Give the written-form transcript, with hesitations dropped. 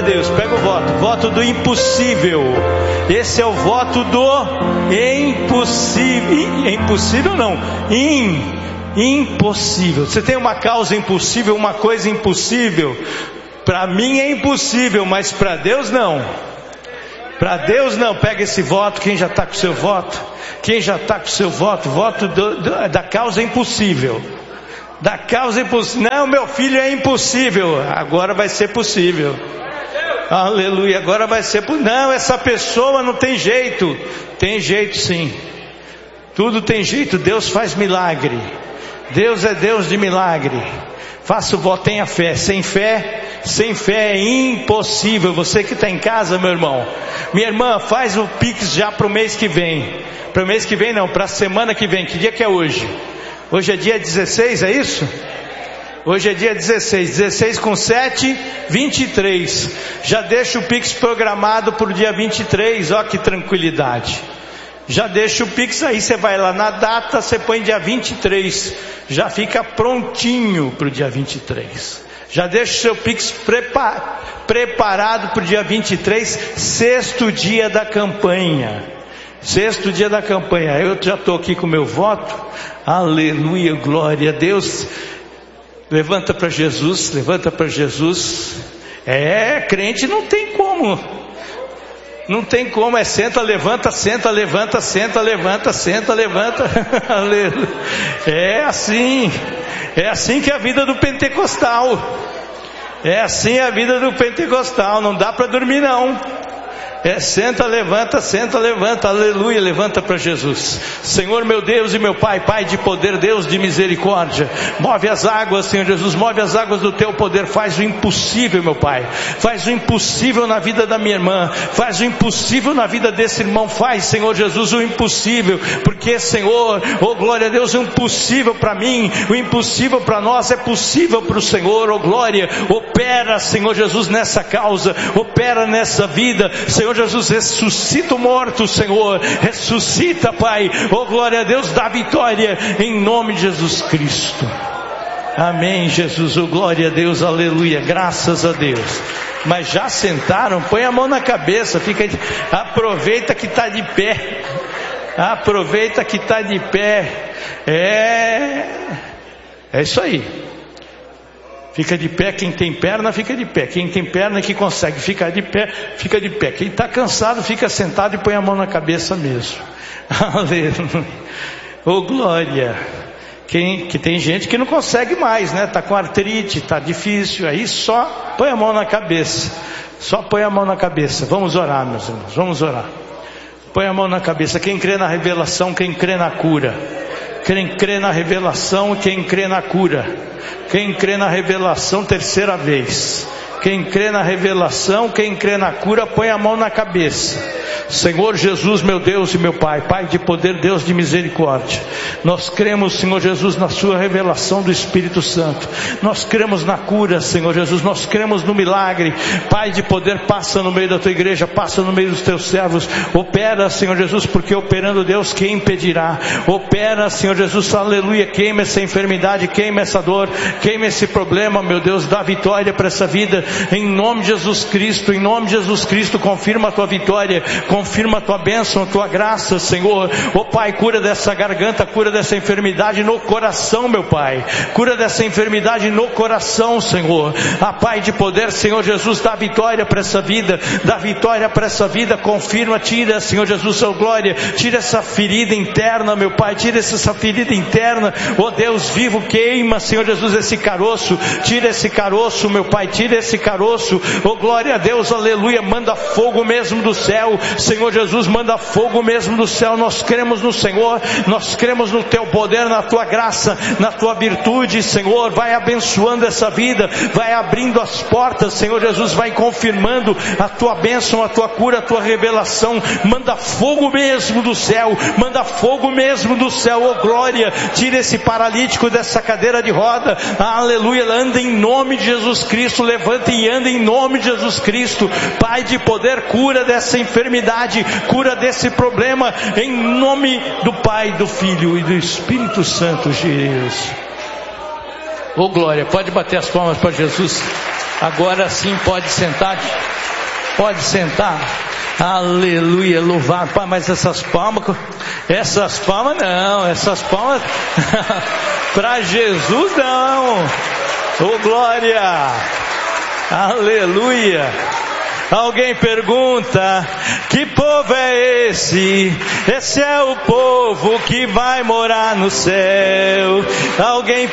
Deus. Pega o voto do impossível. Esse é o voto do impossível. Impossível não, impossível. Você tem uma causa impossível, uma coisa impossível. Para mim é impossível, mas para Deus não. Para Deus não. Pega esse voto. Quem já está com o seu voto? Quem já está com o seu voto? Voto da causa impossível. Da causa impossível. Não, meu filho, é impossível. Agora vai ser possível. Aleluia. Agora vai ser possível. Não, essa pessoa não tem jeito. Tem jeito sim. Tudo tem jeito. Deus faz milagre. Deus é Deus de milagre. Faça o voto, tenha fé. Sem fé é impossível. Você que está em casa, meu irmão, minha irmã, faz o Pix já para o mês que vem. Para o mês que vem não, para a semana que vem. Que dia que é hoje? Hoje é dia 16, é isso? Hoje é dia 16. 16 com 7, 23. Já deixa o Pix programado para o dia 23. Ó que tranquilidade. Já deixa o Pix aí, você vai lá na data, você põe dia 23. Já fica prontinho para o dia 23. Já deixa o seu Pix preparado para o dia 23, sexto dia da campanha. Sexto dia da campanha. Eu já estou aqui com o meu voto. Aleluia, glória a Deus. Levanta para Jesus, levanta para Jesus. Crente não tem como. Não tem como, senta, levanta, senta, levanta, senta, levanta, senta, levanta. Aleluia. É assim que é a vida do pentecostal. É assim a vida do pentecostal. Não dá para dormir não. Senta, levanta, aleluia, levanta para Jesus. Senhor meu Deus e meu Pai, Pai de poder, Deus de misericórdia, move as águas, Senhor Jesus, move as águas do teu poder, faz o impossível, meu Pai, faz o impossível na vida da minha irmã, faz o impossível na vida desse irmão, faz, Senhor Jesus, o impossível, porque, Senhor, oh glória a Deus, o impossível para mim, o impossível para nós é possível para o Senhor, oh glória, opera, Senhor Jesus, nessa causa, opera nessa vida, Senhor Jesus, ressuscita o morto, Senhor, ressuscita, Pai, oh glória a Deus, dá vitória, em nome de Jesus Cristo. Amém, Jesus, oh glória a Deus, aleluia, graças a Deus. Mas já sentaram? Põe a mão na cabeça, aproveita que está de pé, aproveita que está de pé, é isso aí. Fica de pé, quem tem perna fica de pé, quem tem perna que consegue ficar de pé, fica de pé, quem está cansado fica sentado e põe a mão na cabeça mesmo. Aleluia, oh glória. Que tem gente que não consegue mais, né? Está com artrite, está difícil, aí só põe a mão na cabeça, só põe a mão na cabeça. Vamos orar, meus irmãos, vamos orar. Põe a mão na cabeça, quem crê na revelação, quem crê na cura, quem crê na revelação, quem crê na cura, quem crê na revelação, terceira vez, quem crê na revelação, quem crê na cura, põe a mão na cabeça. Senhor Jesus, meu Deus e meu Pai, Pai de poder, Deus de misericórdia, nós cremos, Senhor Jesus, na sua revelação do Espírito Santo, nós cremos na cura, Senhor Jesus, nós cremos no milagre. Pai de poder, passa no meio da tua igreja, passa no meio dos teus servos, opera, Senhor Jesus, porque operando, Deus, quem impedirá? Opera, Senhor Jesus, aleluia, queima essa enfermidade, queima essa dor, queima esse problema, meu Deus, dá vitória para essa vida, em nome de Jesus Cristo, em nome de Jesus Cristo, confirma a tua vitória, confirma a tua bênção, a tua graça, Senhor. Ó Pai, cura dessa garganta, cura dessa enfermidade no coração, meu Pai, cura dessa enfermidade no coração, Senhor. Ah, Pai de poder, Senhor Jesus, dá vitória para essa vida, dá vitória para essa vida, confirma, tira, Senhor Jesus, sua glória, tira essa ferida interna, meu Pai, tira essa ferida interna, ó Deus vivo, queima, Senhor Jesus, esse caroço, tira esse caroço, meu Pai, tira esse caroço, ó glória a Deus, aleluia, manda fogo mesmo do céu, Senhor Jesus, manda fogo mesmo do céu. Nós cremos no Senhor, nós cremos no teu poder, na tua graça, na tua virtude, Senhor. Vai abençoando essa vida, vai abrindo as portas, Senhor Jesus, vai confirmando a tua bênção, a tua cura, a tua revelação. Manda fogo mesmo do céu, manda fogo mesmo do céu, oh glória, tira esse paralítico dessa cadeira de roda, aleluia, anda em nome de Jesus Cristo, levanta e anda em nome de Jesus Cristo. Pai de poder, cura dessa enfermidade, cura desse problema, em nome do Pai, do Filho e do Espírito Santo, Jesus. Oh glória, pode bater as palmas para Jesus, agora sim pode sentar. Pode sentar. Aleluia, louvado. Pai, mas essas palmas não, essas palmas para Jesus não. Oh, glória. Aleluia. Alguém pergunta: que povo é esse? Esse é o povo que vai morar no céu. Alguém